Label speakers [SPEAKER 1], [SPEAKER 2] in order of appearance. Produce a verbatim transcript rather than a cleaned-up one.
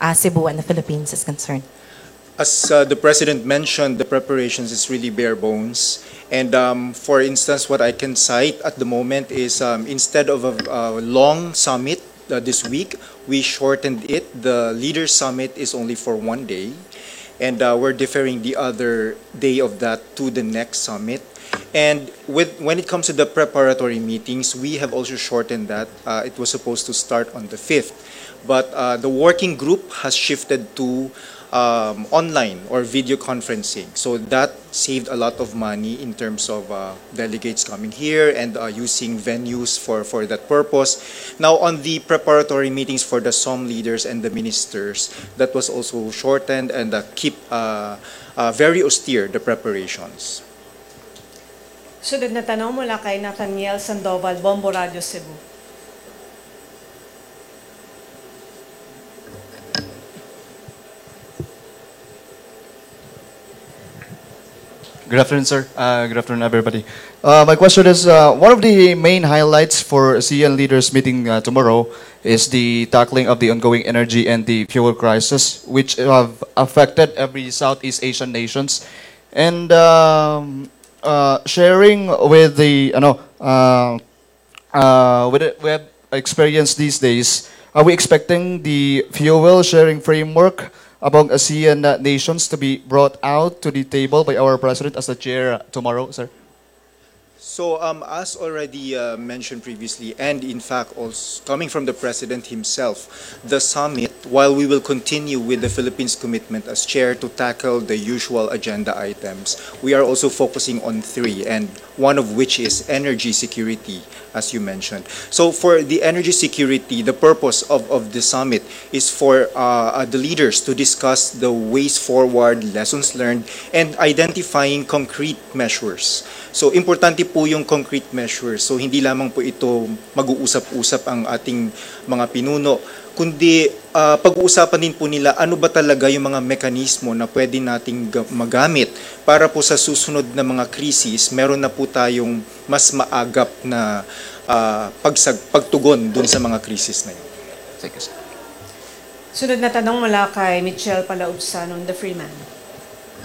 [SPEAKER 1] uh, Cebu and the Philippines is concerned?
[SPEAKER 2] As uh, the President mentioned, the preparations is really bare bones. And um, for instance, what I can cite at the moment is um, instead of a, a long summit uh, this week, we shortened it. The Leaders Summit is only for one day. And uh, we're deferring the other day of that to the next summit. And with, when it comes to the preparatory meetings, we have also shortened that. Uh, it was supposed to start on the fifth. But uh, the working group has shifted to um, online or video conferencing. So that saved a lot of money in terms of uh, delegates coming here and uh, using venues for, for that purpose. Now on the preparatory meetings for the S O M leaders and the ministers, that was also shortened and uh, keep uh, uh, very austere the preparations.
[SPEAKER 3] Sunod na tanong mula kay Nathaniel Sandoval, Bombo Radio Cebu.
[SPEAKER 4] Good afternoon, sir. Uh, good afternoon, everybody. Uh, my question is, uh, one of the main highlights for ASEAN leaders meeting uh, tomorrow is the tackling of the ongoing energy and the fuel crisis, which have affected every Southeast Asian nations. And um, uh, sharing with the, you know, uh, uh, with it, we have experience these days, are we expecting the fuel sharing framework among ASEAN uh, nations to be brought out to the table by our president as the chair uh, tomorrow, sir?
[SPEAKER 2] So um, as already uh, mentioned previously, and in fact also coming from the President himself, the summit, while we will continue with the Philippines' commitment as chair to tackle the usual agenda items, we are also focusing on three, and one of which is energy security, as you mentioned. So for the energy security, the purpose of, of the summit is for uh, the leaders to discuss the ways forward, lessons learned, and identifying concrete measures. So importante po yung concrete measures. So hindi lamang po ito mag-uusap-usap ang ating mga pinuno, kundi uh, pag-uusapan din po nila ano ba talaga yung mga mekanismo na pwede nating magamit para po sa susunod na mga krisis, meron na po tayong mas maagap na uh, pagsag, pagtugon dun sa mga krisis na yun.
[SPEAKER 4] Thank you, sir.
[SPEAKER 3] Sunod na tanong mula kay Michelle Palaubsanon, The Freeman.